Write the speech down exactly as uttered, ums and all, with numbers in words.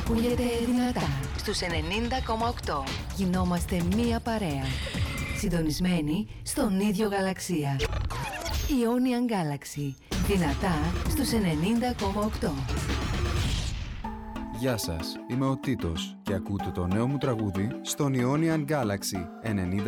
Ακούγεται δυνατά στους ενενήντα κόμμα οκτώ. Γινόμαστε μία παρέα. Συντονισμένοι στον ίδιο γαλαξία. Ionian Galaxy. Δυνατά στους ενενήντα κόμμα οκτώ. Γεια σας, είμαι ο Τίτος και ακούτε το νέο μου τραγούδι στον Ionian Galaxy ενενήντα